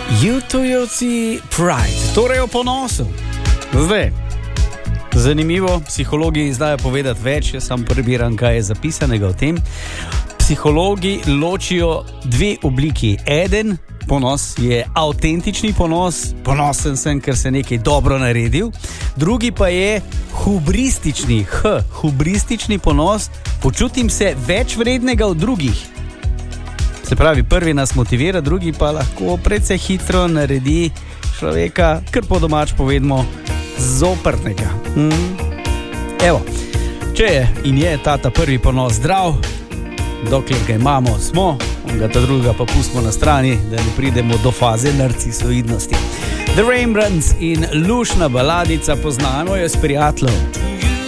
Jutujevci Pride, torej o ponosu. Zdaj, zanimivo, psihologi znajo povedati več, jaz sam prebiram, kaj je zapisanega o tem. Psihologi ločijo dve obliki. Eden ponos je avtentični ponos, ponosen sem, ker se nekaj dobro naredil. Drugi pa je hubristični ponos, počutim se več vrednega od drugih. Se pravi, prvi nas motivira, drugi pa lahko precej hitro naredi človeka, kar po domač povedmo, zoprnega. Evo, če je in je ta prvi ponos zdrav, dokler ga imamo, smo, ga ta drugega pa pustimo na strani, da ne pridemo do faze narcisoidnosti. The Rembrandts in lušna baladica, poznano je s prijateljem.